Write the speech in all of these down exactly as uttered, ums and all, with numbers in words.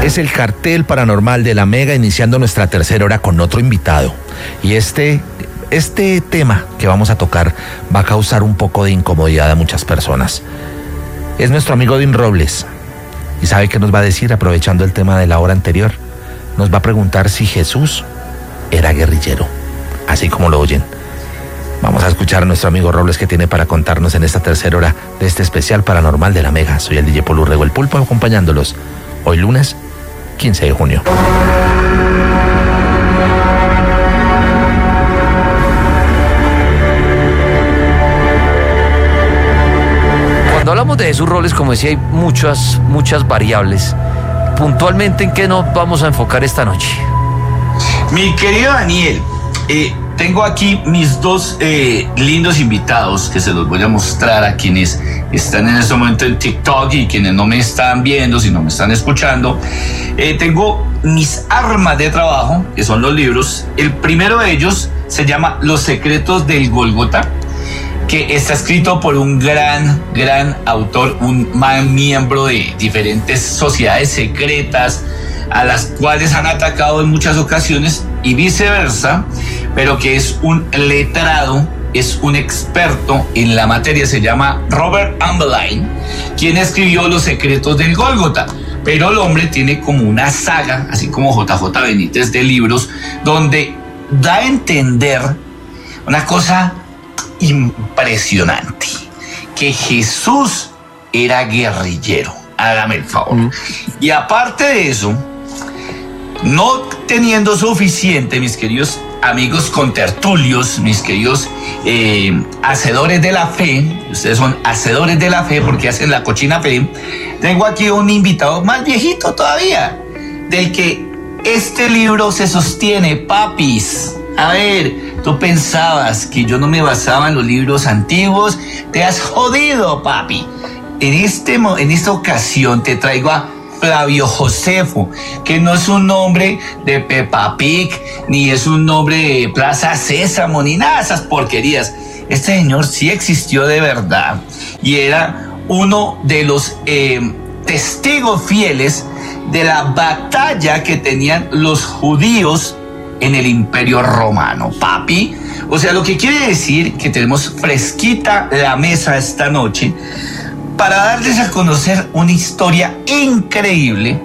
Es el cartel paranormal de la Mega, iniciando nuestra tercera hora con otro invitado. Y este, este tema que vamos a tocar va a causar un poco de incomodidad a muchas personas. Es nuestro amigo Edwin Robles. ¿Y sabe qué nos va a decir aprovechando el tema de la hora anterior? Nos va a preguntar si Jesús era guerrillero, así como lo oyen. Vamos a escuchar a nuestro amigo Robles que tiene para contarnos en esta tercera hora de este especial paranormal de la Mega. Soy el D J Polo Urrego, el Pulpo, acompañándolos hoy lunes quince de junio. Cuando hablamos de Jesús Robles, como decía, hay muchas, muchas variables. Puntualmente, ¿en qué nos vamos a enfocar esta noche? Mi querido Daniel, eh, tengo aquí mis dos eh, lindos invitados que se los voy a mostrar a quienes están en este momento en TikTok y quienes no me están viendo, sino me están escuchando. Eh, tengo mis armas de trabajo, que son los libros. El primero de ellos se llama Los secretos del Gólgota, que está escrito por un gran, gran autor, un miembro de diferentes sociedades secretas a las cuales han atacado en muchas ocasiones y viceversa, pero que es un letrado, es un experto en la materia. Se llama Robert Ambline, quien escribió Los secretos del Gólgota. Pero el hombre tiene como una saga, así como J J Benítez, de libros donde da a entender una cosa impresionante, que Jesús era guerrillero. Hágame el favor. Mm. Y aparte de eso, no teniendo suficiente, mis queridos amigos contertulios, mis queridos eh, hacedores de la fe, ustedes son hacedores de la fe porque hacen la cochina fe, tengo aquí un invitado más viejito todavía, del que este libro se sostiene, papis. A ver, tú pensabas que yo no me basaba en los libros antiguos, te has jodido, papi. En, este, en esta ocasión te traigo a Flavio Josefo, que no es un nombre de Peppa Pig, ni es un nombre de Plaza Sésamo, ni nada de esas porquerías. Este señor sí existió de verdad y era uno de los eh, testigos fieles de la batalla que tenían los judíos en el Imperio Romano, papi. O sea, lo que quiere decir que tenemos fresquita la mesa esta noche para darles a conocer una historia increíble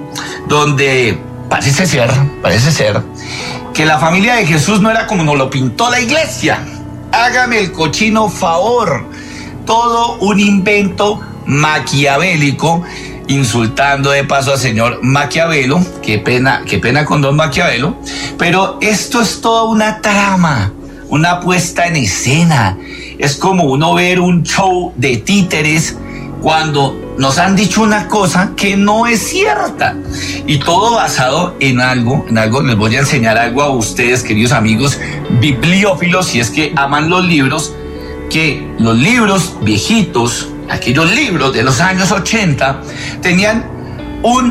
donde parece ser, parece ser que la familia de Jesús no era como nos lo pintó la iglesia. Hágame el cochino favor. Todo un invento maquiavélico, insultando de paso al señor Maquiavelo. Qué pena, qué pena con don Maquiavelo. Pero esto es toda una trama, una puesta en escena. Es como uno ver un show de títeres cuando nos han dicho una cosa que no es cierta. Y todo basado en algo, en algo, les voy a enseñar algo a ustedes, queridos amigos bibliófilos, si es que aman los libros, que los libros viejitos, aquellos libros de los años ochenta, tenían un,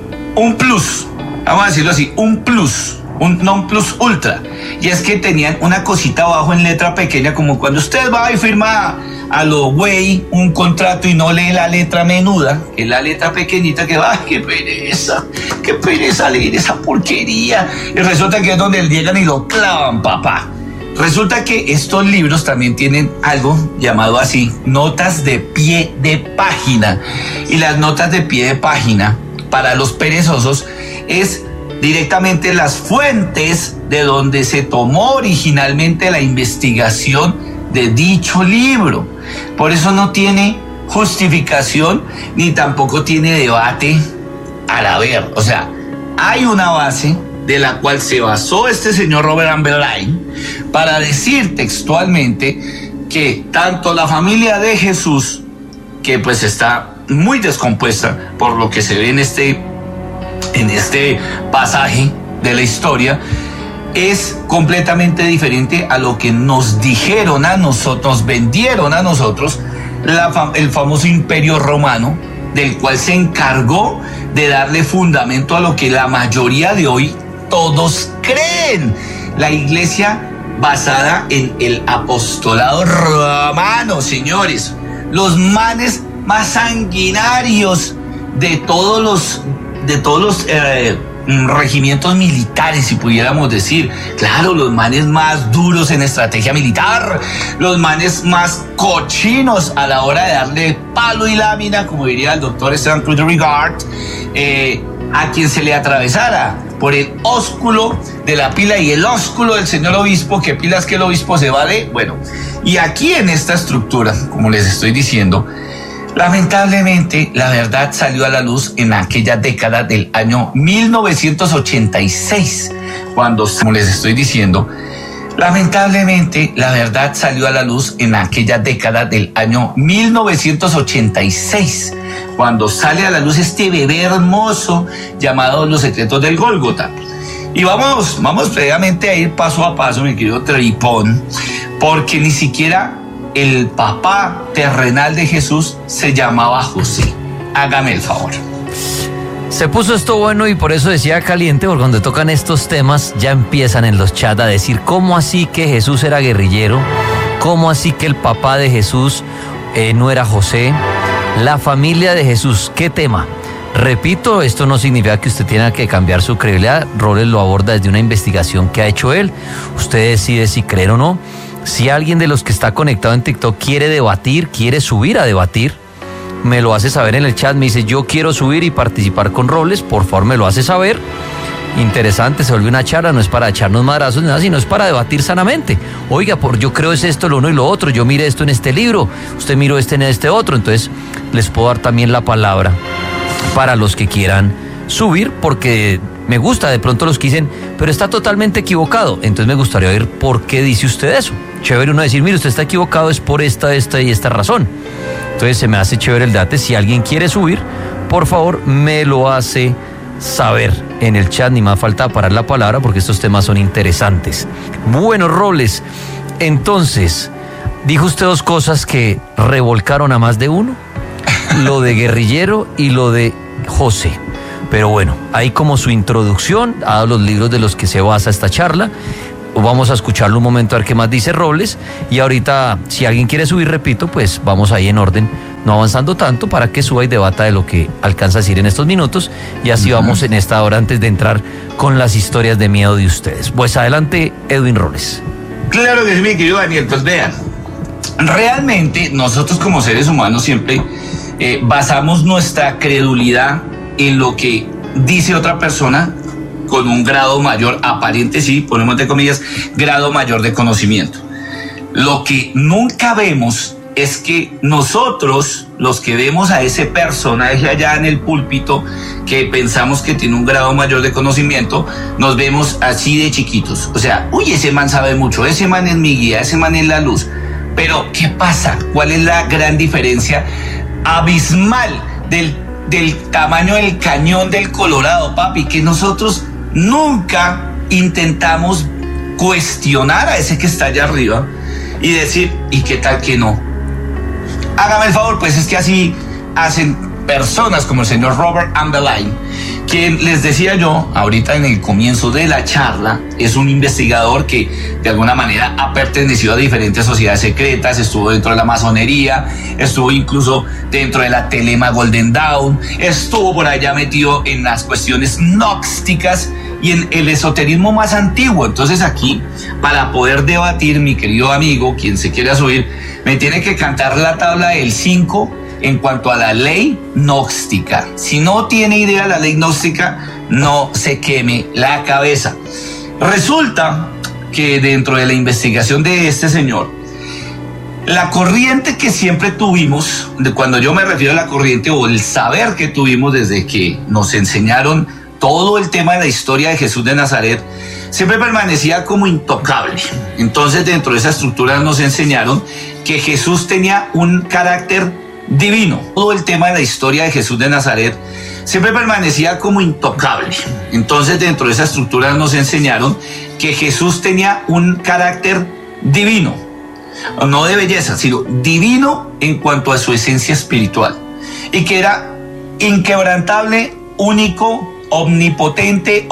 un plus, vamos a decirlo así, un plus, un non plus ultra, y es que tenían una cosita abajo en letra pequeña, como cuando usted va y firma a lo güey un contrato y no lee la letra menuda, que es la letra pequeñita, que va, qué pereza, qué pereza leer esa porquería, y resulta que es donde llegan y lo clavan, papá. Resulta que estos libros también tienen algo llamado así, notas de pie de página. Y las notas de pie de página, para los perezosos, es directamente las fuentes de donde se tomó originalmente la investigación de dicho libro. Por eso no tiene justificación ni tampoco tiene debate al haber. O sea, hay una base de la cual se basó este señor Robert Ambline para decir textualmente que tanto la familia de Jesús, que pues está muy descompuesta por lo que se ve en este, en este pasaje de la historia, es completamente diferente a lo que nos dijeron a nosotros, vendieron a nosotros la, el famoso Imperio Romano, del cual se encargó de darle fundamento a lo que la mayoría de hoy todos creen. La iglesia basada en el apostolado romano, señores. Los manes más sanguinarios de todos los de todos los eh, regimientos militares, si pudiéramos decir. Claro, los manes más duros en estrategia militar, los manes más cochinos a la hora de darle palo y lámina, como diría el doctor Esteban Cruz de Rigard, eh, a quien se le atravesara por el ósculo de la pila y el ósculo del señor obispo, que pilas que el obispo se vale. Bueno, y aquí en esta estructura, como les estoy diciendo, lamentablemente la verdad salió a la luz en aquella década del año mil novecientos ochenta y seis, cuando, como les estoy diciendo, lamentablemente la verdad salió a la luz en aquella década del año mil novecientos ochenta y seis, cuando sale a la luz este bebé hermoso llamado Los Secretos del Gólgota. Y vamos, vamos previamente a ir paso a paso, mi querido Tripón, porque ni siquiera el papá terrenal de Jesús se llamaba José. Hágame el favor. Se puso esto bueno y por eso decía caliente, porque cuando tocan estos temas ya empiezan en los chats a decir cómo así que Jesús era guerrillero, cómo así que el papá de Jesús eh, no era José, la familia de Jesús, ¿qué tema? Repito, esto no significa que usted tenga que cambiar su credibilidad. Robles lo aborda desde una investigación que ha hecho él. Usted decide si creer o no. Si alguien de los que está conectado en TikTok quiere debatir, quiere subir a debatir, me lo hace saber en el chat. Me dice, yo quiero subir y participar con Robles, por favor me lo hace saber. Interesante, se vuelve una charla, no es para echarnos madrazos ni nada, sino es para debatir sanamente. Oiga, por yo creo es esto, lo uno y lo otro, yo miré esto en este libro, usted miró este en este otro. Entonces les puedo dar también la palabra para los que quieran subir, porque me gusta de pronto los que dicen, pero está totalmente equivocado. Entonces me gustaría oír por qué dice usted eso. Chévere uno decir, mire, usted está equivocado, es por esta, esta y esta razón. Entonces se me hace chévere el debate. Si alguien quiere subir, por favor me lo hace saber en el chat, ni más falta parar la palabra porque estos temas son interesantes. Bueno, Robles, entonces, dijo usted dos cosas que revolcaron a más de uno, lo de guerrillero y lo de José. Pero bueno, ahí como su introducción a los libros de los que se basa esta charla. Vamos a escucharlo un momento a ver qué más dice Robles. Y ahorita, si alguien quiere subir, repito, pues vamos ahí en orden, no avanzando tanto, para que suba y debata de lo que alcanza a decir en estos minutos. Y así uh-huh. vamos en esta hora antes de entrar con las historias de miedo de ustedes. Pues adelante, Edwin Robles. Claro que sí, mi querido Daniel. Pues vean, realmente nosotros como seres humanos siempre eh, basamos nuestra credulidad en lo que dice otra persona con un grado mayor, aparente sí, ponemos entre comillas, grado mayor de conocimiento. Lo que nunca vemos es que nosotros, los que vemos a ese personaje allá en el púlpito, que pensamos que tiene un grado mayor de conocimiento, nos vemos así de chiquitos. O sea, uy, ese man sabe mucho, ese man es mi guía, ese man es la luz. Pero, ¿qué pasa? ¿Cuál es la gran diferencia abismal del, del tamaño del cañón del Colorado, papi? Que nosotros nunca intentamos cuestionar a ese que está allá arriba y decir, ¿y qué tal que no? Hágame el favor, pues es que así hacen personas como el señor Robert Anderline, quien les decía yo ahorita en el comienzo de la charla, es un investigador que de alguna manera ha pertenecido a diferentes sociedades secretas, estuvo dentro de la masonería, estuvo incluso dentro de la Telema Golden Dawn, estuvo por allá metido en las cuestiones gnósticas y en el esoterismo más antiguo. Entonces aquí, para poder debatir, mi querido amigo, quien se quiera subir, me tiene que cantar la tabla del cinco en cuanto a la ley gnóstica. Si no tiene idea de la ley gnóstica, no se queme la cabeza. Resulta que dentro de la investigación de este señor, la corriente que siempre tuvimos, de cuando yo me refiero a la corriente o el saber que tuvimos desde que nos enseñaron todo el tema de la historia de Jesús de Nazaret, siempre permanecía como intocable. Entonces, dentro de esa estructura nos enseñaron que Jesús tenía un carácter divino. Todo el tema de la historia de Jesús de Nazaret siempre permanecía como intocable. Entonces, dentro de esa estructura nos enseñaron que Jesús tenía un carácter divino, no de belleza, sino divino en cuanto a su esencia espiritual, y que era inquebrantable, único, omnipotente,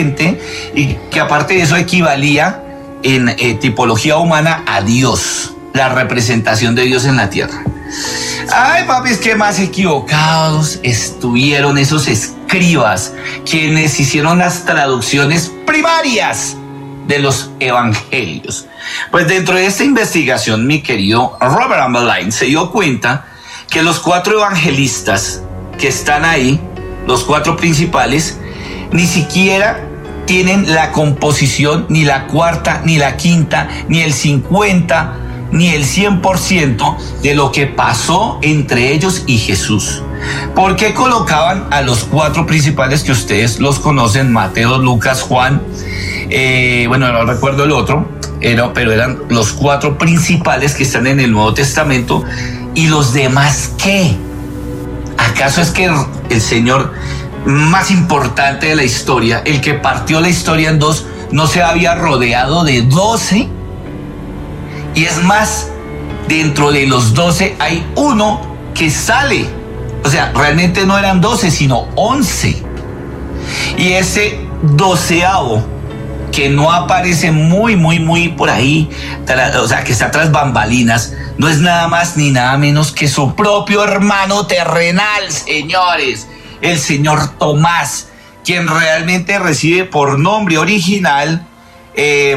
omnipresente, y que aparte de eso equivalía en eh, tipología humana a Dios. la representación de Dios en la tierra. Ay, papis, qué más equivocados estuvieron esos escribas quienes hicieron las traducciones primarias de los evangelios. Pues dentro de esta investigación, mi querido Robert Amberline se dio cuenta que los cuatro evangelistas que están ahí, los cuatro principales, ni siquiera tienen la composición, ni la cuarta, ni la quinta, ni el cincuenta, ni el cien por ciento de lo que pasó entre ellos y Jesús. ¿Por qué colocaban a los cuatro principales que ustedes los conocen, Mateo, Lucas, Juan? Eh, bueno, no recuerdo el otro, era, pero eran los cuatro principales que están en el Nuevo Testamento. ¿Y los demás qué? ¿Acaso es que el Señor más importante de la historia, el que partió la historia en dos, no se había rodeado de doce? Y es más, dentro de los doce hay uno que sale. O sea, realmente no eran doce, sino once. Y ese doceavo, que no aparece muy, muy, muy por ahí, o sea, que está tras bambalinas, no es nada más ni nada menos que su propio hermano terrenal, señores, el señor Tomás, quien realmente recibe por nombre original eh,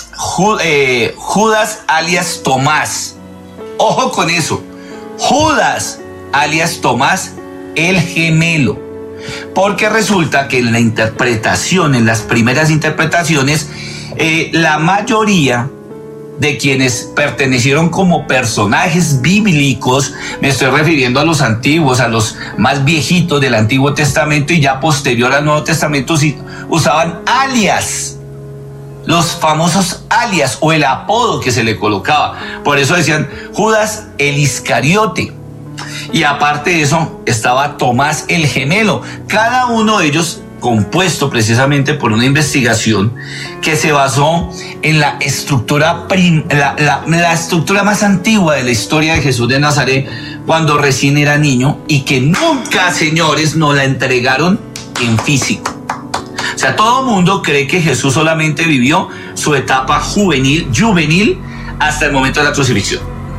eh, Judas alias Tomás. Ojo con eso, Judas alias Tomás, el gemelo. Porque resulta que en la interpretación, en las primeras interpretaciones, eh, la mayoría de quienes pertenecieron como personajes bíblicos, me estoy refiriendo a los antiguos, a los más viejitos del Antiguo Testamento y ya posterior al Nuevo Testamento, usaban alias, los famosos alias o el apodo que se le colocaba. Por eso decían Judas el Iscariote. Y aparte de eso estaba Tomás el gemelo, cada uno de ellos compuesto precisamente por una investigación que se basó en la estructura, prim, la, la, la estructura más antigua de la historia de Jesús de Nazaret cuando recién era niño y que nunca, señores, nos la entregaron en físico. O sea, todo el mundo cree que Jesús solamente vivió su etapa juvenil, juvenil hasta el momento de la crucifixión.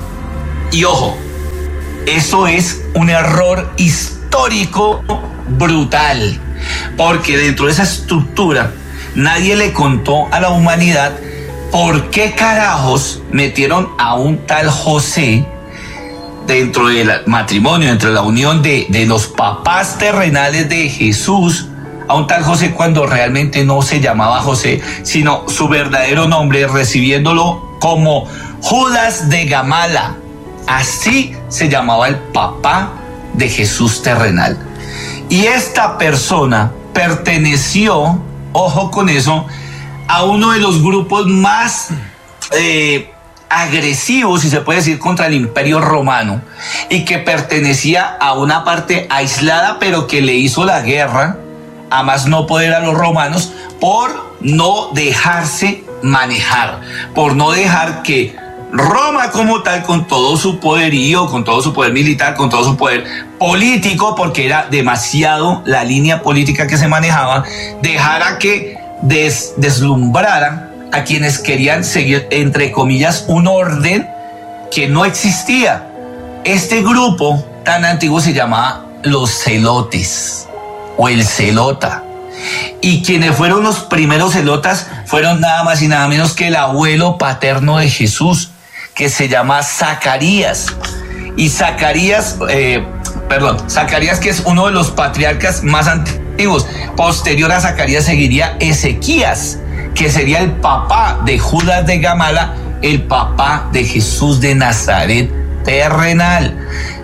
Y ojo, eso es un error histórico brutal, porque dentro de esa estructura nadie le contó a la humanidad por qué carajos metieron a un tal José dentro del matrimonio, dentro de la unión de, de los papás terrenales de Jesús, a un tal José cuando realmente no se llamaba José, sino su verdadero nombre, recibiéndolo como Judas de Gamala. Así se llamaba el papá de Jesús terrenal. Y esta persona perteneció, ojo con eso, a uno de los grupos más eh, agresivos, si se puede decir, contra el Imperio Romano, y que pertenecía a una parte aislada, pero que le hizo la guerra, a más no poder, a los romanos, por no dejarse manejar, por no dejar que Roma como tal, con todo su poderío, con todo su poder militar, con todo su poder político, porque era demasiado la línea política que se manejaba, dejara que des, deslumbrara a quienes querían seguir, entre comillas, un orden que no existía. Este grupo tan antiguo se llamaba los celotes o el celota. Y quienes fueron los primeros celotas fueron nada más y nada menos que el abuelo paterno de Jesús, que se llama Zacarías. Y Zacarías, eh, perdón, Zacarías, que es uno de los patriarcas más antiguos. Posterior a Zacarías seguiría Ezequías, que sería el papá de Judas de Gamala, el papá de Jesús de Nazaret terrenal.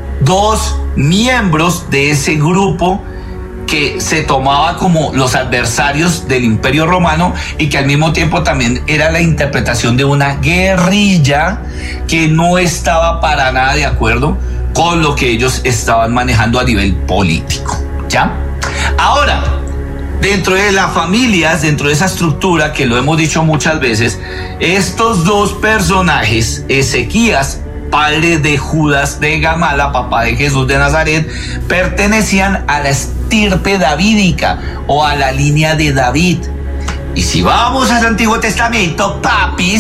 Dos miembros de ese grupo que se tomaba como los adversarios del Imperio Romano y que al mismo tiempo también era la interpretación de una guerrilla que no estaba para nada de acuerdo con lo que ellos estaban manejando a nivel político, ¿ya? Ahora, dentro de las familias, dentro de esa estructura que lo hemos dicho muchas veces, estos dos personajes, Ezequías, padre de Judas de Gamala, papá de Jesús de Nazaret, pertenecían a la estirpe davídica o a la línea de David. Y si vamos al Antiguo Testamento, papis,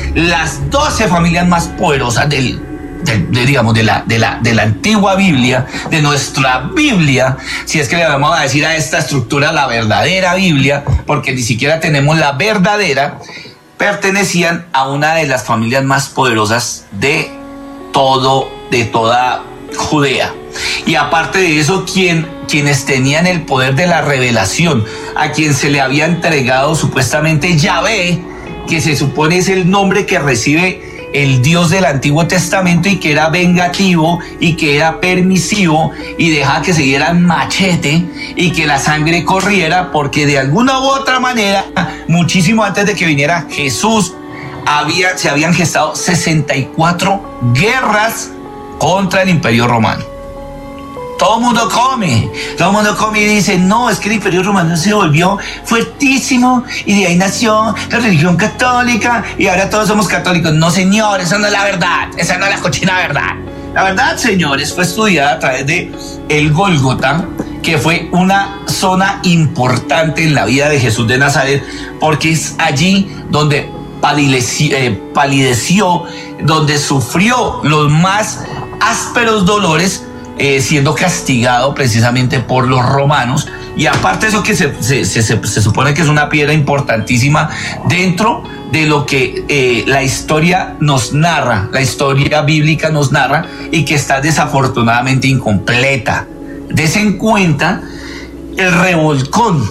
las doce familias más poderosas del, del de, digamos, de la, de, la, de la antigua Biblia, de nuestra Biblia, si es que le vamos a decir a esta estructura la verdadera Biblia, porque ni siquiera tenemos la verdadera, pertenecían a una de las familias más poderosas de todo, de toda Judea. Y aparte de eso, quien, quienes tenían el poder de la revelación, a quien se le había entregado supuestamente Yahvé, que se supone es el nombre que recibe el Dios del Antiguo Testamento y que era vengativo y que era permisivo y dejaba que se dieran machete y que la sangre corriera, porque de alguna u otra manera, muchísimo antes de que viniera Jesús, había, se habían gestado sesenta y cuatro guerras contra el Imperio Romano. Todo el mundo come, todo el mundo come y dice, no, es que el Imperio Romano se volvió fuertísimo y de ahí nació la religión católica y ahora todos somos católicos. No, señor, esa no es la verdad, esa no es la cochina verdad. La verdad, señores, fue estudiada a través de el Gólgota, que fue una zona importante en la vida de Jesús de Nazaret, porque es allí donde palideció, eh, palideció donde sufrió los más ásperos dolores, Eh, siendo castigado precisamente por los romanos. Y aparte de eso, que se, se, se, se supone que es una piedra importantísima dentro de lo que eh, la historia nos narra, la historia bíblica nos narra, y que está desafortunadamente incompleta. Dese en cuenta el revolcón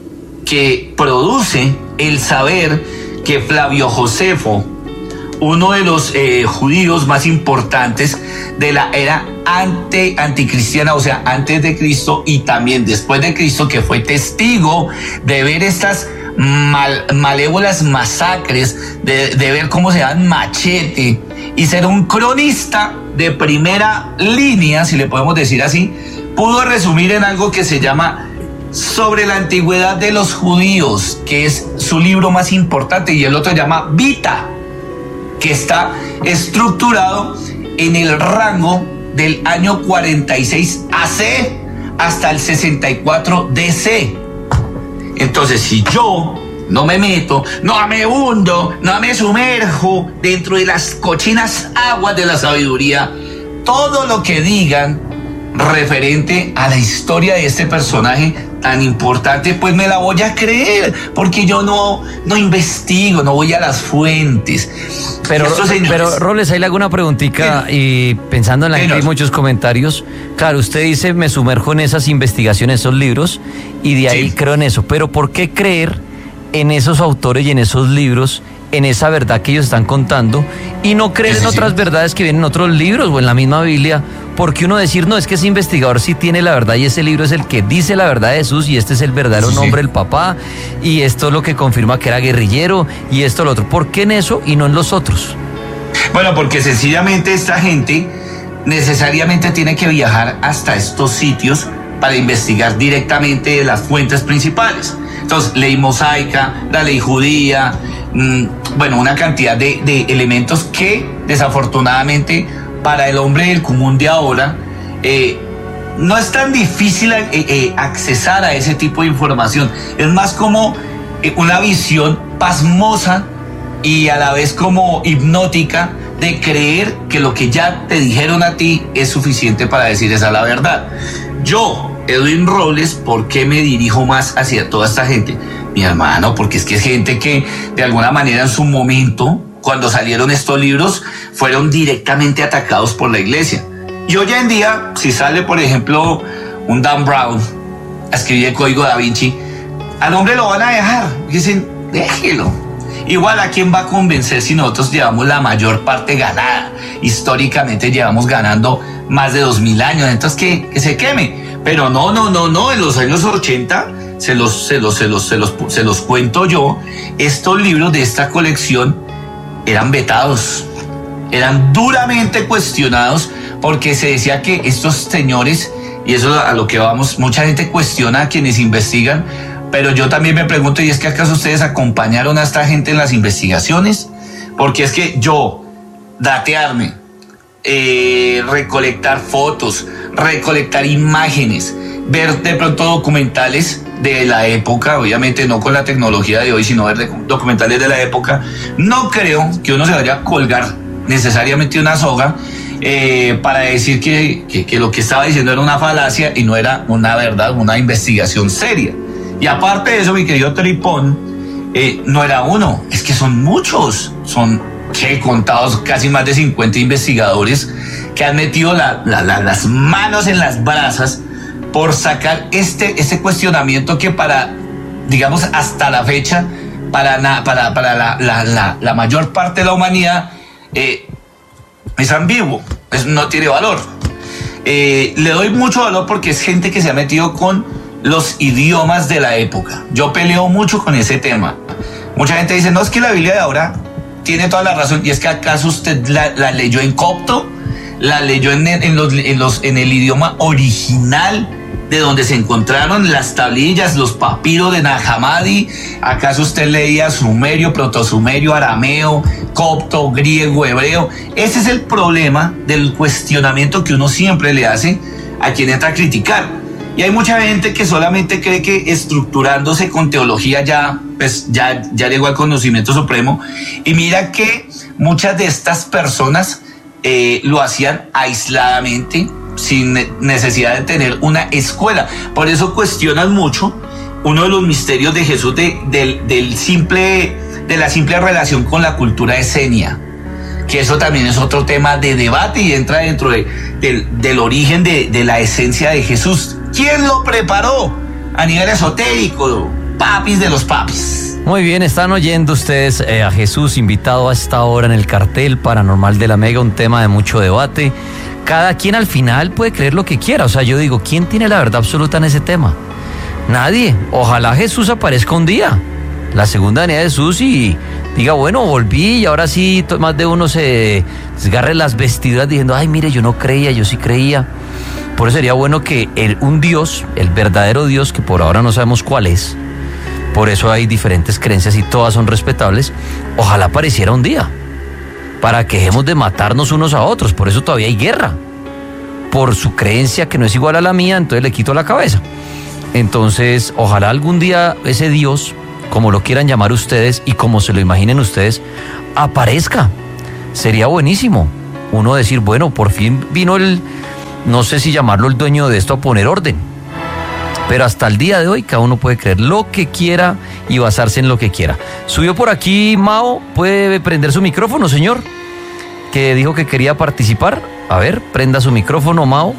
que produce el saber que Flavio Josefo, uno de los eh, judíos más importantes de la era ante, anticristiana, o sea, antes de Cristo y también después de Cristo, que fue testigo de ver estas mal, malévolas masacres, de, de ver cómo se dan machete, y ser un cronista de primera línea, si le podemos decir así, pudo resumir en algo que se llama Sobre la antigüedad de los judíos, que es su libro más importante, y el otro se llama Vita, que está estructurado en el rango del año cuarenta y seis A C hasta el sesenta y cuatro D C. Entonces, si yo no me meto, no me hundo, no me sumerjo dentro de las cochinas aguas de la sabiduría, todo lo que digan referente a la historia de este personaje tan importante, pues me la voy a creer, porque yo no, no investigo, no voy a las fuentes. Pero, pero Robles, ahí le hago una preguntita, y pensando en la gente, hay muchos comentarios. Claro, usted dice, me sumerjo en esas investigaciones, esos libros, y de ahí sí creo en eso. Pero ¿por qué creer en esos autores y en esos libros, en esa verdad que ellos están contando, y no creer en otras verdades que vienen en otros libros o en la misma Biblia? Porque uno decir, no, es que ese investigador sí tiene la verdad y ese libro es el que dice la verdad de Jesús y este es el verdadero sí, nombre del papá, y esto es lo que confirma que era guerrillero y esto lo otro. ¿Por qué en eso y no en los otros? Bueno, porque sencillamente esta gente necesariamente tiene que viajar hasta estos sitios para investigar directamente de las fuentes principales. Entonces, ley mosaica, la ley judía, mmm, bueno, una cantidad de, de elementos que desafortunadamente para el hombre del común de ahora eh, no es tan difícil eh, eh, accesar a ese tipo de información. Es más como eh, una visión pasmosa y a la vez como hipnótica de creer que lo que ya te dijeron a ti es suficiente para decir esa la verdad. Yo, Edwin Robles, ¿por qué me dirijo más hacia toda esta gente? Mi hermano, porque es que es gente que de alguna manera en su momento, cuando salieron estos libros, fueron directamente atacados por la iglesia. Y hoy en día, si sale, por ejemplo, un Dan Brown a escribir el Código Da Vinci, al hombre lo van a dejar. Dicen, déjelo. Igual, ¿a quién va a convencer si nosotros llevamos la mayor parte ganada? Históricamente llevamos ganando más de dos mil años, entonces que, que se queme. Pero no, no, no, no, en los años ochenta, se los, se los, se los, se los, se los cuento yo, estos libros de esta colección eran vetados, eran duramente cuestionados, porque se decía que estos señores, y eso a lo que vamos, mucha gente cuestiona a quienes investigan, pero yo también me pregunto, ¿y es que acaso ustedes acompañaron a esta gente en las investigaciones? Porque es que yo, datearme, eh, recolectar fotos, recolectar imágenes ver de pronto documentales de la época, obviamente no con la tecnología de hoy, sino ver documentales de la época. No creo que uno se vaya a colgar necesariamente una soga eh, para decir que, que, que lo que estaba diciendo era una falacia y no era una verdad, una investigación seria. Y aparte de eso, mi querido Tripón, eh, no era uno, es que son muchos, son que contados casi más de cincuenta investigadores que han metido la, la, la, las manos en las brasas por sacar este, este cuestionamiento que para, digamos, hasta la fecha, para, para, para la, la, la, la mayor parte de la humanidad eh, es ambiguo, es, no tiene valor. Eh, le doy mucho valor porque es gente que se ha metido con los idiomas de la época. Yo peleo mucho con ese tema. Mucha gente dice, no, es que la Biblia de ahora tiene toda la razón, y es que acaso usted la, la leyó en copto, la leyó en, en, los, en, los, en el idioma original de donde se encontraron las tablillas, los papiros de Nag Hammadi. ¿Acaso usted leía sumerio, protosumerio, arameo, copto, griego, hebreo? Ese es el problema del cuestionamiento que uno siempre le hace a quien entra a criticar. Y hay mucha gente que solamente cree que estructurándose con teología ya, pues ya, ya llegó al conocimiento supremo. Y mira que muchas de estas personas eh, lo hacían aisladamente, sin necesidad de tener una escuela. Por eso cuestionan mucho uno de los misterios de Jesús, de, de, del simple, de la simple relación con la cultura esenia, que eso también es otro tema de debate y entra dentro de, de, del origen de, de la esencia de Jesús. ¿Quién lo preparó a nivel esotérico? Papis de los papis. Muy bien, están oyendo ustedes eh, a Jesús invitado a esta hora en el cartel paranormal de la Mega, un tema de mucho debate. Cada quien al final puede creer lo que quiera. O sea, yo digo, ¿quién tiene la verdad absoluta en ese tema? Nadie. Ojalá Jesús aparezca un día, la segunda venida de Jesús, y diga, bueno, volví y ahora sí más de uno se desgarre las vestiduras diciendo, ay, mire, yo no creía, yo sí creía. Por eso sería bueno que el, un Dios, el verdadero Dios, que por ahora no sabemos cuál es, por eso hay diferentes creencias y todas son respetables, ojalá apareciera un día, para que dejemos de matarnos unos a otros. Por eso todavía hay guerra, por su creencia que no es igual a la mía, entonces le quito la cabeza. Entonces, ojalá algún día ese Dios, como lo quieran llamar ustedes y como se lo imaginen ustedes, aparezca. Sería buenísimo uno decir, bueno, por fin vino el, no sé si llamarlo el dueño de esto, a poner orden. Pero hasta el día de hoy cada uno puede creer lo que quiera y basarse en lo que quiera. Subió por aquí Mao, ¿puede prender su micrófono, señor? Que dijo que quería participar. A ver, prenda su micrófono, Mao.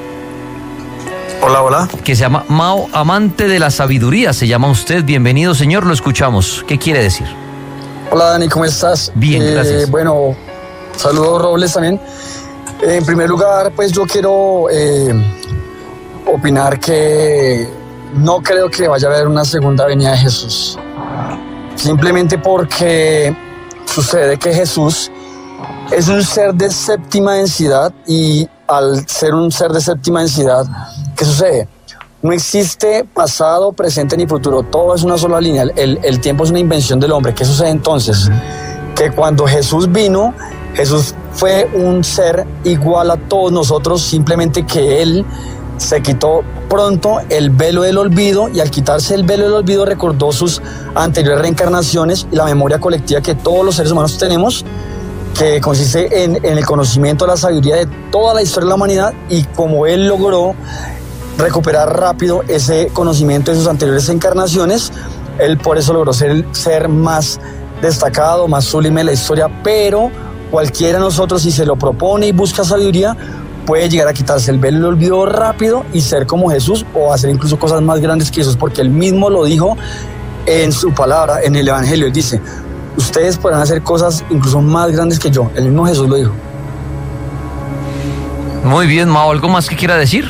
Hola, hola. Que se llama Mao, amante de la sabiduría, se llama usted. Bienvenido, señor, lo escuchamos. ¿Qué quiere decir? Hola, Dani, ¿cómo estás? Bien, eh, gracias. Bueno, saludos, Robles, también. Eh, en primer lugar, pues yo quiero eh, opinar que no creo que vaya a haber una segunda venida de Jesús. Simplemente porque sucede que Jesús es un ser de séptima densidad, y al ser un ser de séptima densidad, ¿qué sucede? No existe pasado, presente ni futuro, todo es una sola línea, el, el tiempo es una invención del hombre. ¿Qué sucede entonces? Que cuando Jesús vino, Jesús fue un ser igual a todos nosotros, simplemente que Él se quitó pronto el velo del olvido, y al quitarse el velo del olvido recordó sus anteriores reencarnaciones y la memoria colectiva que todos los seres humanos tenemos, que consiste en, en el conocimiento, la sabiduría de toda la historia de la humanidad, y como Él logró recuperar rápido ese conocimiento de sus anteriores encarnaciones, Él por eso logró ser el ser más destacado, más sublime de la historia. Pero cualquiera de nosotros, si se lo propone y busca sabiduría, puede llegar a quitarse el velo del olvido rápido y ser como Jesús, o hacer incluso cosas más grandes que Jesús, porque Él mismo lo dijo en su palabra, en el Evangelio. Él dice, ustedes podrán hacer cosas incluso más grandes que yo. El mismo Jesús lo dijo. Muy bien, Mao, ¿algo más que quiera decir?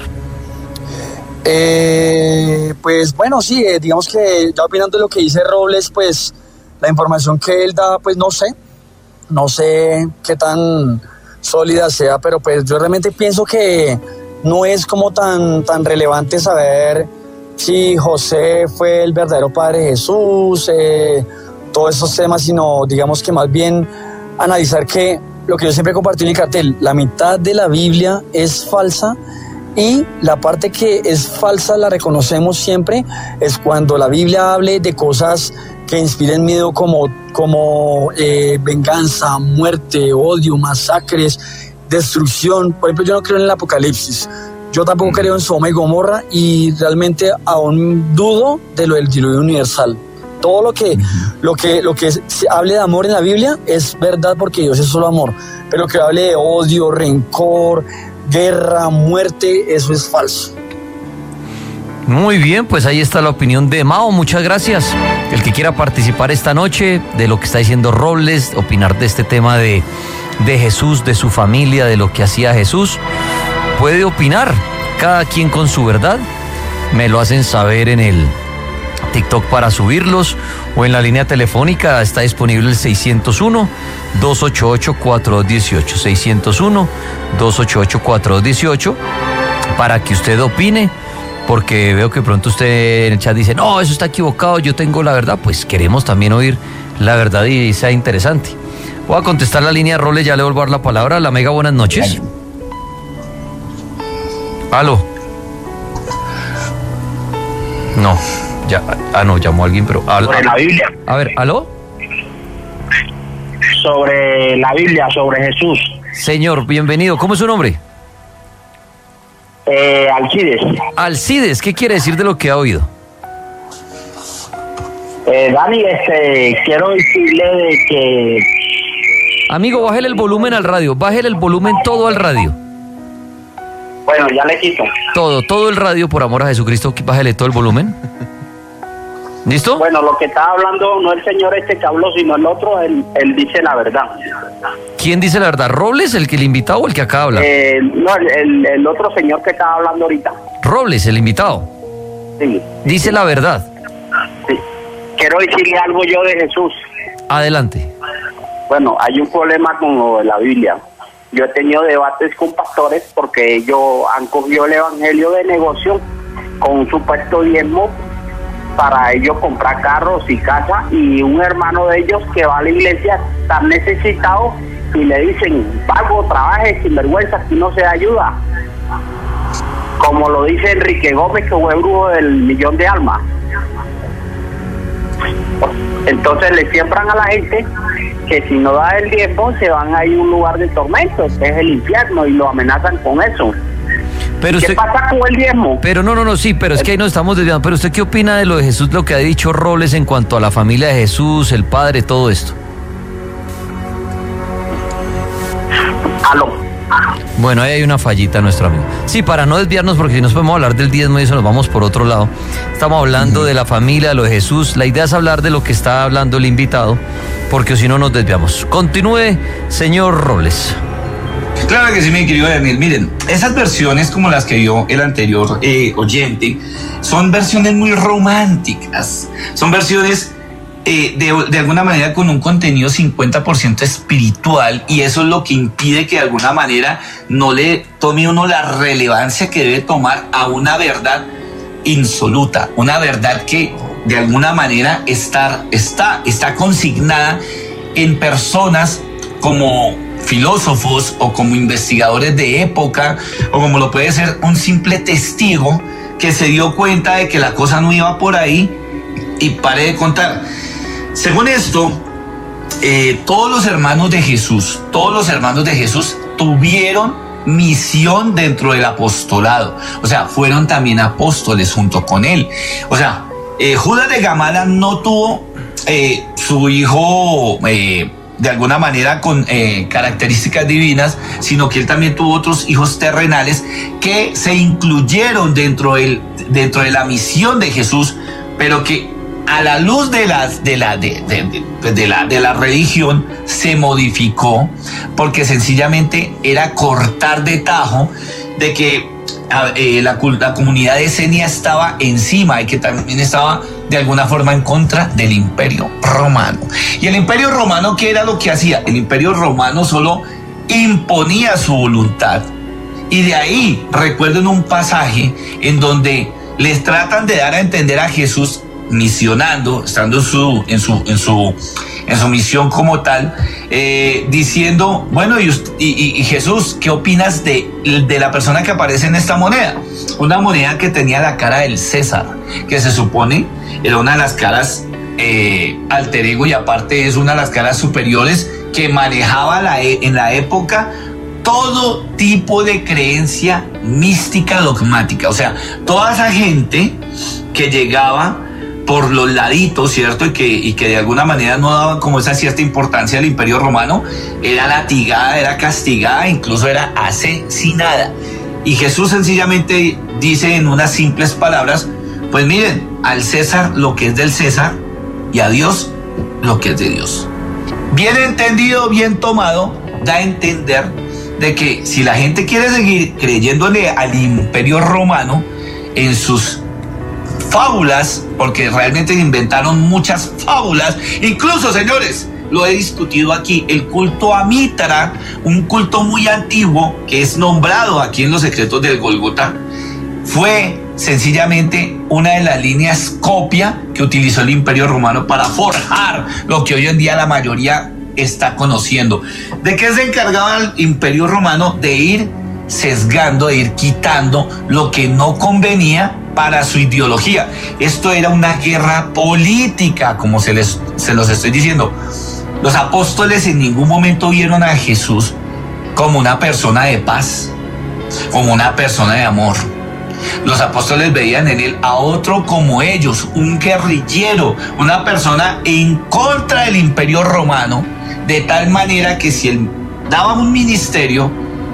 Eh, pues bueno, sí, eh, digamos que ya opinando de lo que dice Robles, pues la información que él da, pues no sé, no sé qué tan sólida sea, pero pues yo realmente pienso que no es como tan, tan relevante saber si José fue el verdadero padre de Jesús, eh, todos esos temas, sino digamos que más bien analizar que lo que yo siempre compartí en el cartel, la mitad de la Biblia es falsa Y la parte que es falsa la reconocemos siempre, es cuando la Biblia hable de cosas que inspiren miedo como, como eh, venganza, muerte, odio, masacres, destrucción. Por ejemplo, yo no creo en el apocalipsis, yo tampoco mm. creo en Sodoma y Gomorra, y realmente aún dudo de lo del diluvio universal. Todo lo que, mm. lo que, lo que se hable de amor en la Biblia es verdad, porque Dios es solo amor, pero que hable de odio, rencor, guerra, muerte, eso es falso. Muy bien, pues ahí está la opinión de Mao, muchas gracias. El que quiera participar esta noche de lo que está diciendo Robles, opinar de este tema de, de Jesús, de su familia, de lo que hacía Jesús, puede opinar, cada quien con su verdad. Me lo hacen saber en el TikTok para subirlos, o en la línea telefónica está disponible el seiscientos uno, dos ochenta y ocho, cuarenta y dos dieciocho, seiscientos uno, dos ochenta y ocho, cuarenta y dos dieciocho, para que usted opine, porque veo que pronto usted en el chat dice, no, eso está equivocado, yo tengo la verdad. Pues queremos también oír la verdad y sea interesante. Voy a contestar la línea, Roles, ya le vuelvo a dar la palabra. La Mega, buenas noches. ¿Aló? No. Ya, ah, no, llamó a alguien, pero... Al, sobre la Biblia. A ver, ¿aló? Sobre la Biblia, sobre Jesús. Señor, bienvenido. ¿Cómo es su nombre? Eh, Alcides. Alcides, ¿qué quiere decir de lo que ha oído? Eh, Dani, este, quiero decirle de que... Amigo, bájele el volumen al radio, bájele el volumen todo al radio. Bueno, ya le quito. Todo, todo el radio, por amor a Jesucristo, bájele todo el volumen. ¿Listo? Bueno, lo que está hablando no el señor este que habló, sino el otro, él, él dice la verdad. ¿Quién dice la verdad? ¿Robles, el que el invitado o el que acá habla? Eh, no, el, el otro señor que estaba hablando ahorita. Robles, el invitado. Sí. Dice la verdad. Sí. Quiero decirle algo yo de Jesús. Adelante. Bueno, hay un problema con lo de la Biblia. Yo he tenido debates con pastores porque ellos han cogido el evangelio de negocio con un supuesto diezmo para ellos comprar carros y casa, y un hermano de ellos que va a la iglesia está necesitado y le dicen, vago, trabaje, sinvergüenza, aquí no se ayuda. Como lo dice Enrique Gómez, que fue brujo del millón de almas. Entonces le siembran a la gente que si no da el diezmo se van a ir a un lugar de tormento, que es el infierno, y lo amenazan con eso. Pero ¿Qué usted, pasa con el diezmo? Pero no, no, no, sí, pero es que ahí nos estamos desviando. Pero usted, ¿qué opina de lo de Jesús, lo que ha dicho Robles en cuanto a la familia de Jesús, el Padre, todo esto? Aló. Bueno, ahí hay una fallita, nuestro amigo. Sí, para no desviarnos, porque si nos podemos hablar del diezmo y eso nos vamos por otro lado. Estamos hablando uh-huh. de la familia, de lo de Jesús. La idea es hablar de lo que está hablando el invitado, porque si no nos desviamos. Continúe, señor Robles. Claro que sí, mi querido Daniel. Miren, esas versiones como las que vio el anterior eh, oyente son versiones muy románticas. Son versiones eh, de, de alguna manera con un contenido cincuenta por ciento espiritual, y eso es lo que impide que de alguna manera no le tome uno la relevancia que debe tomar a una verdad insoluta, una verdad que de alguna manera está, está, está consignada en personas como filósofos o como investigadores de época, o como lo puede ser un simple testigo que se dio cuenta de que la cosa no iba por ahí y pare de contar. Según esto, eh, todos los hermanos de Jesús, todos los hermanos de Jesús tuvieron misión dentro del apostolado, o sea, fueron también apóstoles junto con él. O sea, eh, Judas de Gamala no tuvo eh, su hijo eh, de alguna manera con eh, características divinas, sino que él también tuvo otros hijos terrenales que se incluyeron dentro, del, dentro de la misión de Jesús, pero que a la luz de la, de, la, de, de, de, de, la, de la religión se modificó, porque sencillamente era cortar de tajo de que eh, la, la comunidad de Esenia estaba encima y que también estaba de alguna forma en contra del Imperio Romano. Y el Imperio Romano, ¿qué era lo que hacía? El Imperio Romano solo imponía su voluntad. Y de ahí recuerden un pasaje en donde les tratan de dar a entender a Jesús: misionando, estando en su, en su, en su, en su misión como tal, eh, diciendo, bueno, y, y, y Jesús, ¿qué opinas de, de la persona que aparece en esta moneda? Una moneda que tenía la cara del César, que se supone era una de las caras eh, alter ego, y aparte es una de las caras superiores que manejaba la, en la época todo tipo de creencia mística dogmática. O sea, toda esa gente que llegaba por los laditos, ¿cierto? Y que, y que de alguna manera no daban como esa cierta importancia al Imperio Romano, era latigada, era castigada, incluso era asesinada. Y Jesús sencillamente dice en unas simples palabras, pues miren, al César lo que es del César y a Dios lo que es de Dios. Bien entendido, bien tomado, da a entender de que si la gente quiere seguir creyéndole al Imperio Romano en sus fábulas, porque realmente inventaron muchas fábulas, incluso, señores, lo he discutido aquí, el culto a Mitra, un culto muy antiguo que es nombrado aquí en los secretos del Gólgota, fue sencillamente una de las líneas copia que utilizó el Imperio Romano para forjar lo que hoy en día la mayoría está conociendo. ¿De qué se encargaba el Imperio Romano? De ir sesgando, de ir quitando lo que no convenía para su ideología. Esto era una guerra política, como se les se los estoy diciendo. Los apóstoles en ningún momento vieron a Jesús como una persona de paz, como una persona de amor. Los apóstoles veían en él a otro como ellos, un guerrillero, una persona en contra del Imperio Romano, de tal manera que si él daba un ministerio,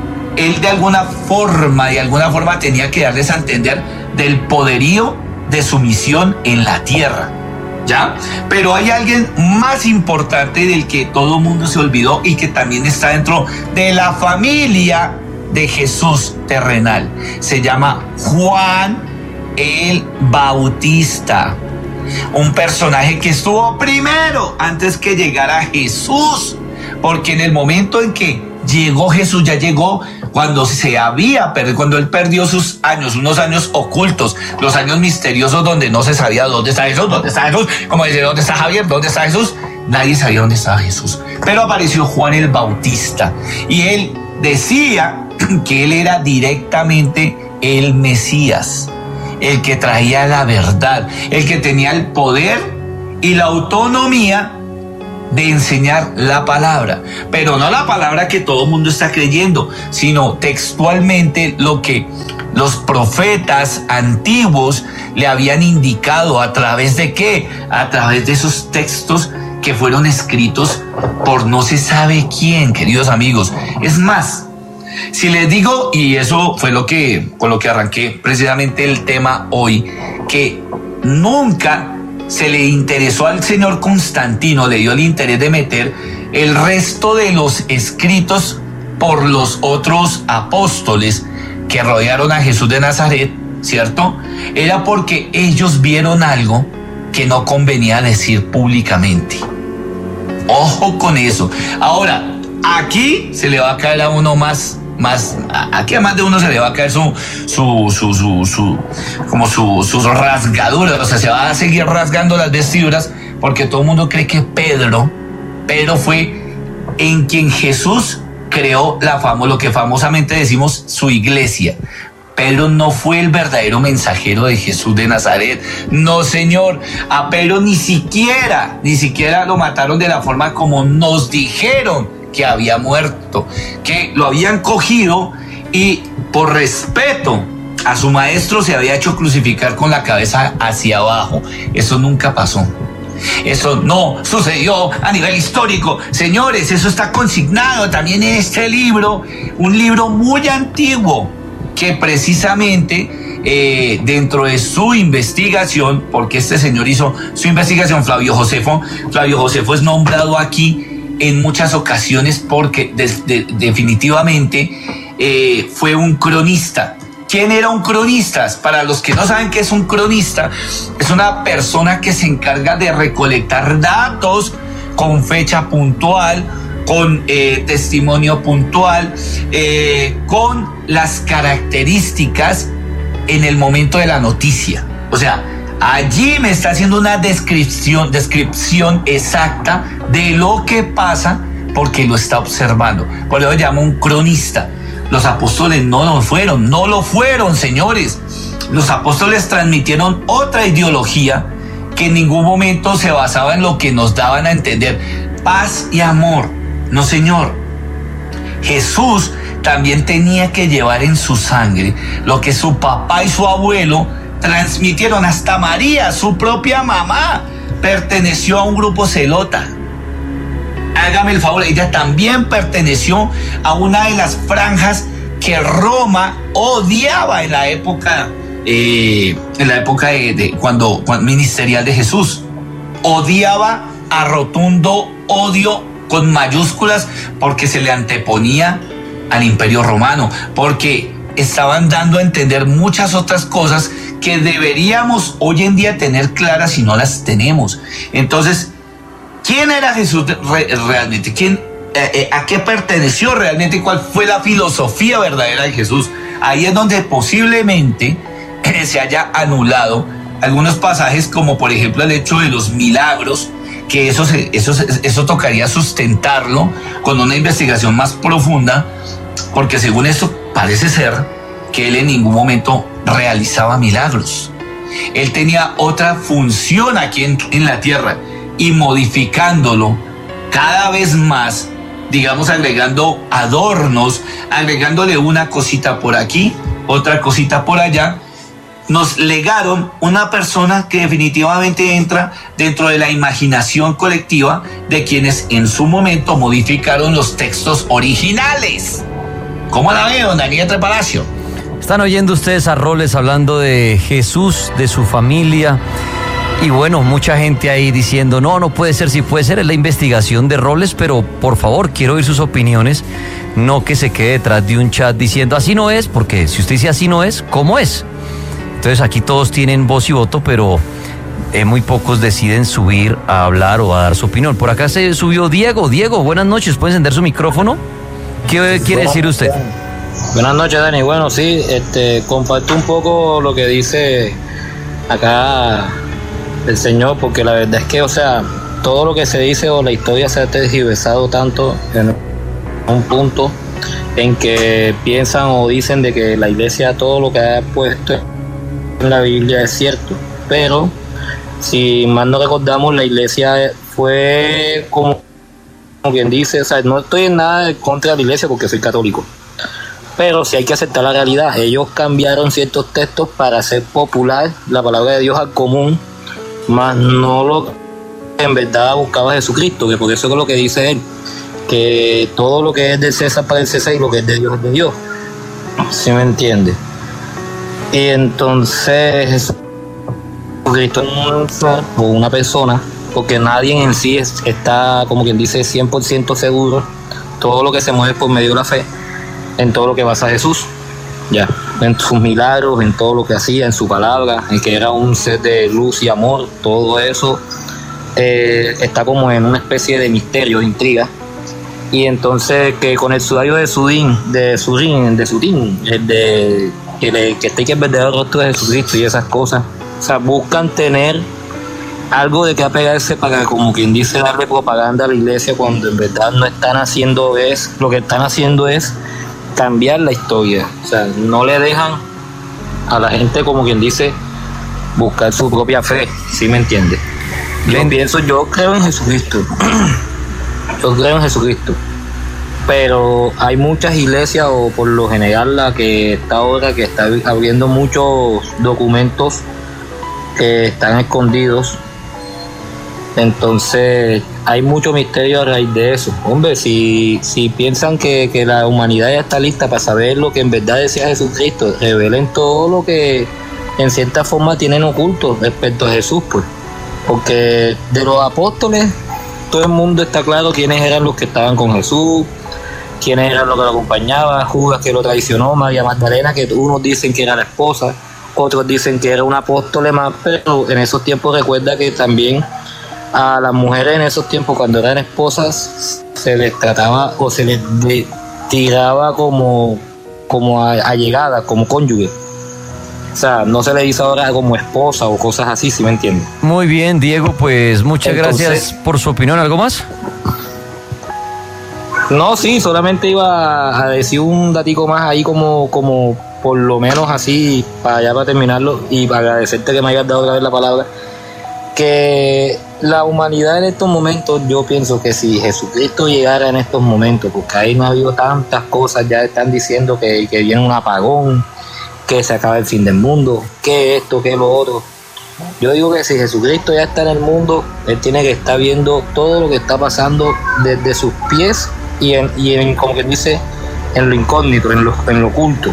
él de alguna forma, de alguna forma tenía que darles a entender del poderío de su misión en la tierra, ¿ya? Pero hay alguien más importante del que todo el mundo se olvidó y que también está dentro de la familia de Jesús terrenal. Se llama Juan el Bautista, un personaje que estuvo primero antes que llegara Jesús, porque en el momento en que llegó Jesús, ya llegó cuando se había perdido, cuando él perdió sus años, unos años ocultos, los años misteriosos donde no se sabía dónde está Jesús, dónde está Jesús, como decir, dónde está Javier, dónde está Jesús, nadie sabía dónde estaba Jesús, pero apareció Juan el Bautista y él decía que él era directamente el Mesías, el que traía la verdad, el que tenía el poder y la autonomía de enseñar la palabra, pero no la palabra que todo el mundo está creyendo, sino textualmente lo que los profetas antiguos le habían indicado. ¿A través de qué? A través de esos textos que fueron escritos por no se sabe quién, queridos amigos. Es más, si les digo, y eso fue lo que con lo que arranqué precisamente el tema hoy, que nunca se le interesó al señor Constantino, le dio el interés de meter el resto de los escritos por los otros apóstoles que rodearon a Jesús de Nazaret, ¿cierto? Era porque ellos vieron algo que no convenía decir públicamente. Ojo con eso. Ahora, aquí se le va a caer a uno más más, aquí a más de uno se le va a caer su, su, su, su, su como su, sus rasgaduras, o sea, se va a seguir rasgando las vestiduras, porque todo el mundo cree que Pedro, Pedro fue en quien Jesús creó la fama, lo que famosamente decimos su iglesia. Pedro no fue el verdadero mensajero de Jesús de Nazaret. No, señor. A Pedro ni siquiera, ni siquiera lo mataron de la forma como nos dijeron que había muerto, que lo habían cogido y por respeto a su maestro se había hecho crucificar con la cabeza hacia abajo. Eso nunca pasó. Eso no sucedió a nivel histórico. Señores, eso está consignado también en este libro, un libro muy antiguo que precisamente eh, dentro de su investigación, porque este señor hizo su investigación, Flavio Josefo, Flavio Josefo es nombrado aquí en muchas ocasiones porque de, de, definitivamente eh, fue un cronista. ¿Quién era un cronista? Para los que no saben qué es un cronista, es una persona que se encarga de recolectar datos con fecha puntual, con eh, testimonio puntual, eh, con las características en el momento de la noticia. O sea, Allí me está haciendo una descripción, descripción exacta de lo que pasa porque lo está observando. Por eso lo llamo un cronista. Los apóstoles no lo fueron, no lo fueron, señores. Los apóstoles transmitieron otra ideología que en ningún momento se basaba en lo que nos daban a entender. Paz y amor. No, señor. Jesús también tenía que llevar en su sangre lo que su papá y su abuelo transmitieron. Hasta María, su propia mamá, perteneció a un grupo celota. Hágame el favor, ella también perteneció a una de las franjas que Roma odiaba en la época, eh, en la época de, de cuando, cuando ministerial de Jesús. Odiaba a rotundo odio con mayúsculas porque se le anteponía al Imperio Romano, porque estaban dando a entender muchas otras cosas que deberíamos hoy en día tener claras y no las tenemos. Entonces, ¿quién era Jesús re- realmente? ¿Quién, eh, eh, ¿A qué perteneció realmente? ¿Cuál fue la filosofía verdadera de Jesús? Ahí es donde posiblemente eh, se haya anulado algunos pasajes, como por ejemplo el hecho de los milagros, que eso, se, eso, eso tocaría sustentarlo con una investigación más profunda, porque según esto parece ser que él en ningún momento realizaba milagros. Él tenía otra función aquí en, en la tierra, y modificándolo cada vez más, digamos, agregando adornos, agregándole una cosita por aquí, otra cosita por allá, nos legaron una persona que definitivamente entra dentro de la imaginación colectiva de quienes en su momento modificaron los textos originales. ¿Cómo la ve, don Daniel Tre Palacio? Están oyendo ustedes a Robles hablando de Jesús, de su familia. Y bueno, mucha gente ahí diciendo, no, no puede ser, sí puede ser, es la investigación de Robles, pero por favor, quiero oír sus opiniones, no que se quede detrás de un chat diciendo así no es, porque si usted dice así no es, ¿cómo es? Entonces aquí todos tienen voz y voto, pero eh, muy pocos deciden subir a hablar o a dar su opinión. Por acá se subió Diego. Diego, buenas noches, ¿puede encender su micrófono? ¿Qué quiere decir usted? Buenas noches, Dani. Bueno, sí, este, comparto un poco lo que dice acá el señor, porque la verdad es que, o sea, todo lo que se dice o la historia se ha tergiversado tanto en un punto en que piensan o dicen de que la iglesia todo lo que ha puesto en la Biblia es cierto, pero si mal no recordamos, la iglesia fue como, como quien dice, o sea, no estoy en nada en contra de la iglesia porque soy católico, pero sí hay que aceptar la realidad. Ellos cambiaron ciertos textos para hacer popular la palabra de Dios al común, más no lo que en verdad buscaba Jesucristo, que por eso es lo que dice él, que todo lo que es de César para el César y lo que es de Dios es de Dios. ¿Sí me entiende? Y entonces Jesucristo es una persona, porque nadie en sí es, está, como quien dice, cien por ciento seguro. Todo lo que se mueve por medio de la fe, en todo lo que basa Jesús, ya, en sus milagros, en todo lo que hacía, en su palabra, en que era un ser de luz y amor, todo eso eh, está como en una especie de misterio, de intriga. Y entonces que con el sudario de Sudín, de Sudín, de Sudín, el de que, le, que está aquí el verdadero rostro de Jesucristo y esas cosas, o sea, buscan tener algo de que apegarse para, como quien dice, darle propaganda a la iglesia, cuando en verdad no están haciendo es, lo que están haciendo es cambiar la historia. O sea, no le dejan a la gente, como quien dice, buscar su propia fe. ¿Sí me entiende? Yo pienso, yo creo en Jesucristo. Yo creo en Jesucristo. Pero hay muchas iglesias, o por lo general la que está ahora, que está abriendo muchos documentos que están escondidos. Entonces hay mucho misterio a raíz de eso. Hombre, si, si piensan que, que la humanidad ya está lista para saber lo que en verdad decía Jesucristo, revelen todo lo que en cierta forma tienen oculto respecto a Jesús, pues. Porque de los apóstoles, todo el mundo está claro quiénes eran los que estaban con Jesús, quiénes eran los que lo acompañaban. Judas, que lo traicionó, María Magdalena, que unos dicen que era la esposa, otros dicen que era un apóstol más, pero en esos tiempos recuerda que también a las mujeres en esos tiempos, cuando eran esposas, se les trataba o se les tiraba como, como allegada, como cónyuge. sea, no se le dice ahora como esposa o cosas así, ¿sí me entiende? Muy bien, Diego, pues muchas Entonces, gracias por su opinión. ¿Algo más? No, sí, solamente iba a decir un datico más ahí como, como por lo menos así, para ya para terminarlo, y para agradecerte que me hayas dado otra vez la palabra, que la humanidad en estos momentos, yo pienso que si Jesucristo llegara en estos momentos, porque ahí no ha habido tantas cosas, ya están diciendo que, que viene un apagón, que se acaba el fin del mundo, que esto, que lo otro. Yo digo que si Jesucristo ya está en el mundo, Él tiene que estar viendo todo lo que está pasando desde sus pies y en, y en como quien dice, en lo incógnito, en lo, en lo oculto,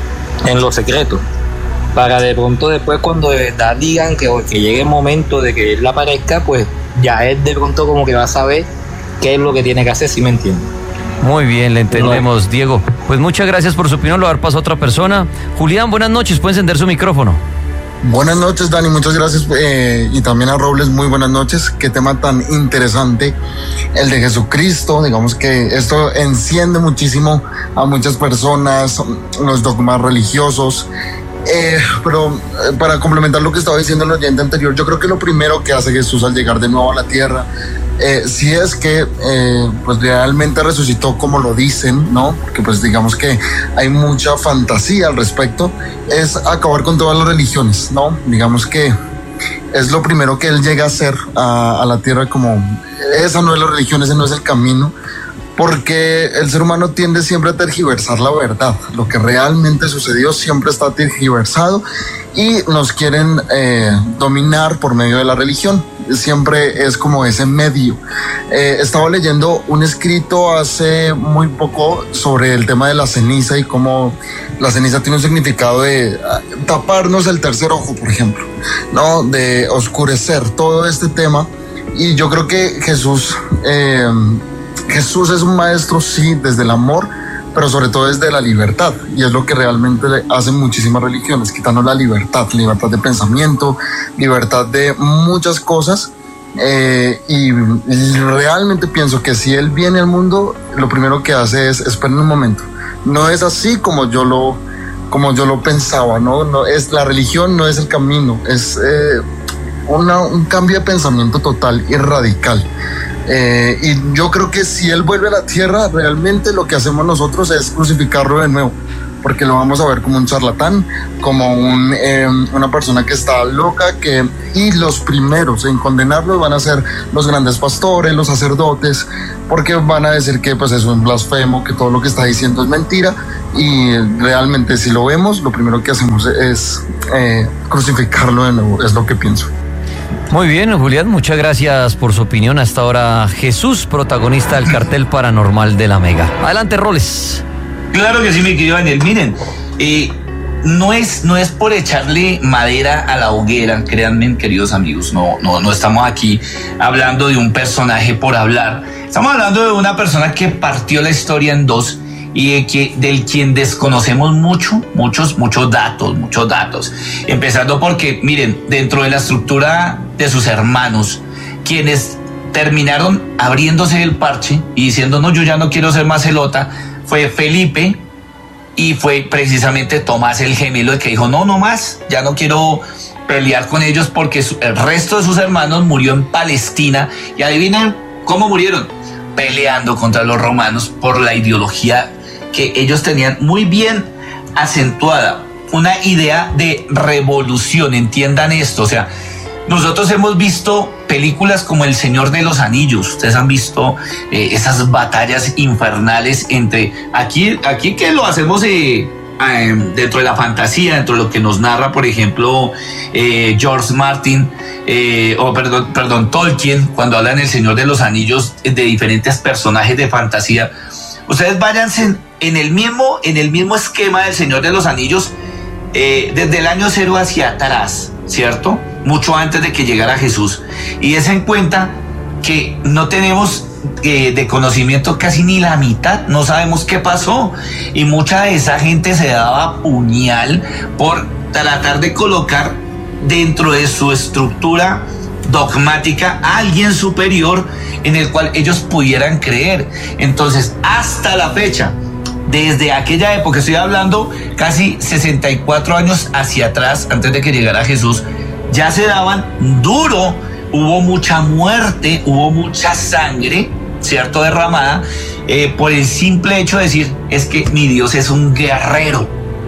en lo secreto, para de pronto después cuando de verdad digan que, que llegue el momento de que Él aparezca, pues ya Él de pronto como que va a saber qué es lo que tiene que hacer, ¿sí me entiende? Muy bien, le entendemos, no. Diego. Pues muchas gracias por su opinión, lo va a dar paso a otra persona. Julián, buenas noches, puede encender su micrófono. Buenas noches, Dani, muchas gracias, eh, y también a Robles, muy buenas noches. Qué tema tan interesante el de Jesucristo. Digamos que esto enciende muchísimo a muchas personas, los dogmas religiosos. Eh, pero eh, para complementar lo que estaba diciendo el oyente anterior, yo creo que lo primero que hace Jesús al llegar de nuevo a la tierra, eh, si es que eh, pues realmente resucitó como lo dicen, ¿no? Porque pues digamos que hay mucha fantasía al respecto, es acabar con todas las religiones, ¿no? Digamos que es lo primero que él llega a hacer a, a la tierra, como esa no es la religión, ese no es el camino, porque el ser humano tiende siempre a tergiversar la verdad. Lo que realmente sucedió siempre está tergiversado y nos quieren eh, dominar por medio de la religión. Siempre es como ese medio. Eh, estaba leyendo un escrito hace muy poco sobre el tema de la ceniza y cómo la ceniza tiene un significado de taparnos el tercer ojo, por ejemplo, ¿no? De oscurecer todo este tema. Y yo creo que Jesús... Eh, Jesús es un maestro, sí, desde el amor, pero sobre todo desde la libertad, y es lo que realmente hacen muchísimas religiones, quitarnos la libertad, libertad de pensamiento, libertad de muchas cosas, eh, y, y realmente pienso que si Él viene al mundo, lo primero que hace es, esperen un momento, no es así como yo lo, como yo lo pensaba, ¿no? No es, la religión no es el camino, es eh, una, un cambio de pensamiento total y radical. Eh, y yo creo que si Él vuelve a la tierra, realmente lo que hacemos nosotros es crucificarlo de nuevo, porque lo vamos a ver como un charlatán, como un, eh, una persona que está loca, que, y los primeros en condenarlo van a ser los grandes pastores, los sacerdotes, porque van a decir que pues es un blasfemo, que todo lo que está diciendo es mentira, y realmente si lo vemos, lo primero que hacemos es eh, crucificarlo de nuevo, es lo que pienso. Muy bien, Julián, muchas gracias por su opinión. Hasta ahora, Jesús, protagonista del cartel paranormal de la Mega. Adelante, Roles. Claro que sí, mi querido Daniel. Miren, eh, no es, no es por echarle madera a la hoguera, créanme, queridos amigos. No, no, no estamos aquí hablando de un personaje por hablar. Estamos hablando de una persona que partió la historia en dos y de que, del quien desconocemos mucho, muchos, muchos datos, muchos datos. Empezando porque, miren, dentro de la estructura de sus hermanos, quienes terminaron abriéndose el parche y diciendo, no, yo ya no quiero ser más celota, fue Felipe y fue precisamente Tomás el gemelo, el que dijo, no, no más, ya no quiero pelear con ellos porque su, el resto de sus hermanos murió en Palestina. Y adivinen cómo murieron, peleando contra los romanos por la ideología que ellos tenían muy bien acentuada, una idea de revolución, entiendan esto. O sea, nosotros hemos visto películas como El Señor de los Anillos, ustedes han visto eh, esas batallas infernales entre, aquí, aquí que lo hacemos eh, eh, dentro de la fantasía, dentro de lo que nos narra, por ejemplo, eh, George Martin, eh, o perdón, perdón, Tolkien, cuando hablan El Señor de los Anillos, de diferentes personajes de fantasía. Ustedes váyanse en el mismo, en el mismo esquema del Señor de los Anillos, eh, desde el año cero hacia atrás, ¿cierto? Mucho antes de que llegara Jesús. Y des en cuenta que no tenemos eh, de conocimiento casi ni la mitad, no sabemos qué pasó. Y mucha de esa gente se daba puñal por tratar de colocar dentro de su estructura dogmática a alguien superior en el cual ellos pudieran creer. Entonces, hasta la fecha, desde aquella época, estoy hablando casi sesenta y cuatro años hacia atrás, antes de que llegara Jesús, ya se daban duro, hubo mucha muerte, hubo mucha sangre, ¿cierto?, derramada, eh, por el simple hecho de decir, es que mi Dios es un guerrero.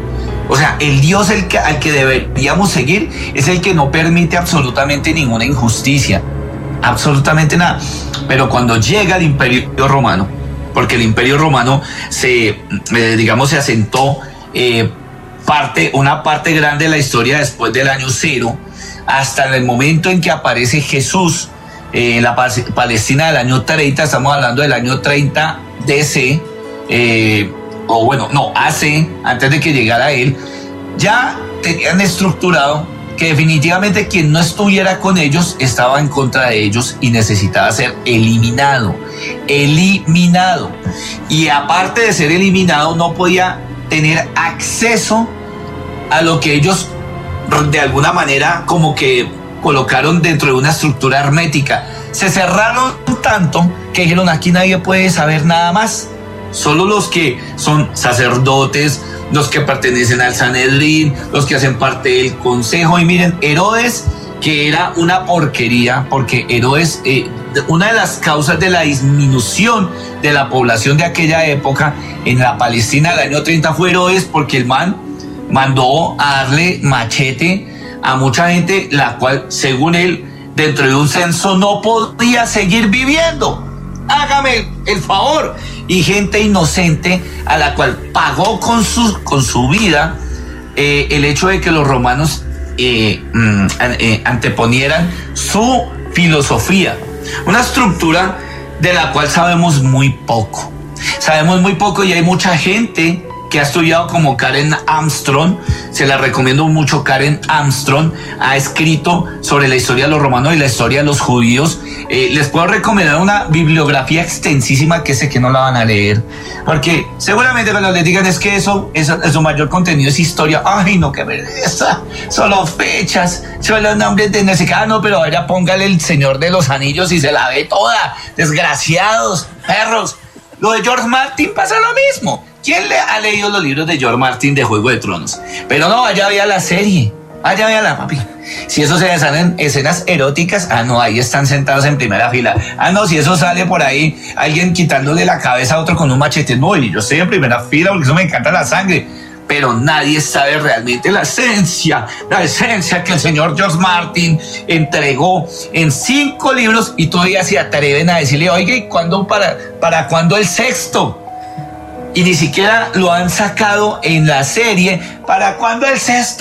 O sea, el Dios el que, al que deberíamos seguir es el que no permite absolutamente ninguna injusticia, absolutamente nada. Pero cuando llega el Imperio Romano, porque el Imperio Romano se, eh, digamos, se asentó eh, parte, una parte grande de la historia después del año cero, hasta el momento en que aparece Jesús eh, en la Palestina del año treinta, estamos hablando del año treinta D C, eh, o bueno, no, A C, antes de que llegara él, ya tenían estructurado que definitivamente quien no estuviera con ellos estaba en contra de ellos y necesitaba ser eliminado, eliminado. Y aparte de ser eliminado, no podía tener acceso a lo que ellos de alguna manera como que colocaron dentro de una estructura hermética. Se cerraron tanto que dijeron, aquí nadie puede saber nada más. Solo los que son sacerdotes, los que pertenecen al Sanedrín, los que hacen parte del consejo. Y miren, Herodes, que era una porquería, porque Herodes, eh, una de las causas de la disminución de la población de aquella época en la Palestina del año treinta fue Herodes, porque el man mandó a darle machete a mucha gente, la cual, según él, dentro de un censo no podía seguir viviendo. Hágame el favor. Y gente inocente a la cual pagó con su, con su vida eh, el hecho de que los romanos eh, mm, eh, anteponieran su filosofía. Una estructura de la cual sabemos muy poco. Sabemos muy poco y hay mucha gente que ha estudiado, como Karen Armstrong, se la recomiendo mucho. Karen Armstrong ha escrito sobre la historia de los romanos y la historia de los judíos. Eh, les puedo recomendar una bibliografía extensísima que sé que no la van a leer, porque seguramente cuando les digan es que eso, eso, eso mayor contenido es historia, ay no, qué vergüenza, solo fechas, solo nombres de no sé qué, ah, no, pero vaya, póngale El Señor de los Anillos y se la ve toda, desgraciados, perros. Lo de George Martin pasa lo mismo. ¿Quién le ha leído los libros de George Martin de Juego de Tronos? Pero no, allá vea la serie, allá vea la papi. Si eso se salen escenas eróticas, ah no, ahí están sentados en primera fila. Ah no, si eso sale por ahí, alguien quitándole la cabeza a otro con un machete, no, y yo estoy en primera fila porque eso me encanta la sangre. Pero nadie sabe realmente la esencia, la esencia que el señor George Martin entregó en cinco libros, y todavía se atreven a decirle, oiga, ¿y cuándo para, para cuándo el sexto? Y ni siquiera lo han sacado en la serie. ¿Para cuándo el sexto?